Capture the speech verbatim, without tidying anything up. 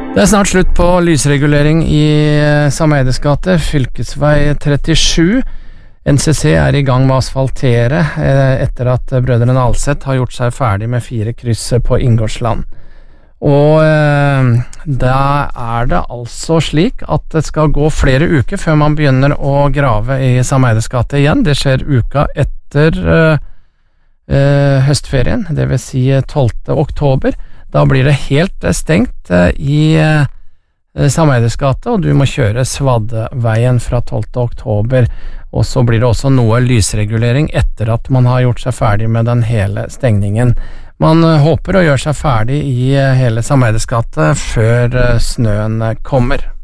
Det er snart slutt på lysregulering i Sameides gate, fylkesvei trettisju. N C C er i gang med å asfaltere etter at brødrene Alseth har gjort seg ferdig med fire kryss på Inngårdsland. Og eh, da er det altså slik at det skal gå flere uker før man begynner å grave i Sameides gate igjen. Det skjer uka etter eh, eh, høstferien, det vil si tolvte oktober. Da blir det helt stengt i Sameides gate, og du må kjøre Svadveien fra tolvte oktober, og så blir det også noe lysregulering etter at man har gjort seg ferdig med den hele stengningen. Man håper å gjøre seg ferdig i hele Sameides gate før snøen kommer.